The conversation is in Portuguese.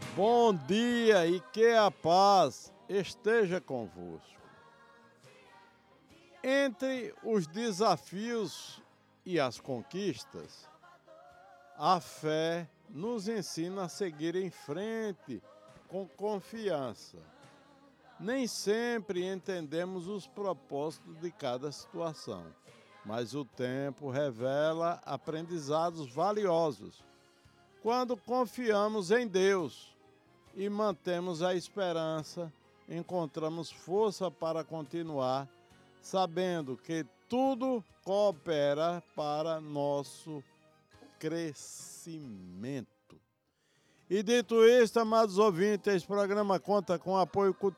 Bom dia e que a paz esteja convosco. Entre os desafios e as conquistas, a fé nos ensina a seguir em frente com confiança. Nem sempre entendemos os propósitos de cada situação, mas o tempo revela aprendizados valiosos. Quando confiamos em Deus e mantemos a esperança, encontramos força para continuar, sabendo que tudo coopera para nosso crescimento. E dito isto, amados ouvintes, esse programa conta com o apoio cultural